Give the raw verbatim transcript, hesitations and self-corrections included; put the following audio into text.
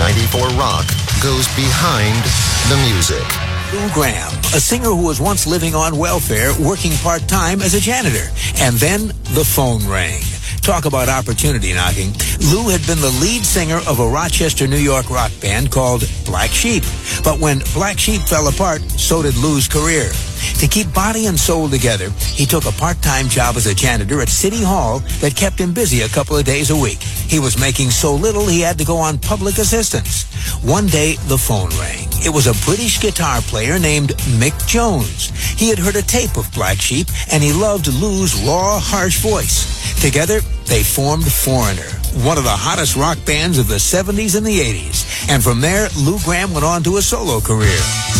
ninety-four Rock goes behind the music. Lou Gramm, a singer who was once living on welfare, working part-time as a janitor. And then the phone rang. Talk about opportunity knocking. Lou had been the lead singer of a Rochester, New York rock band called Black Sheep. But when Black Sheep fell apart, so did Lou's career. To keep body and soul together, he took a part-time job as a janitor at City Hall that kept him busy a couple of days a week. He was making so little he had to go on public assistance. One day, the phone rang. It was a British guitar player named Mick Jones. He had heard a tape of Black Sheep, and he loved Lou's raw, harsh voice. Together, they formed Foreigner, one of the hottest rock bands of the seventies and the eighties. And from there, Lou Gramm went on to a solo career.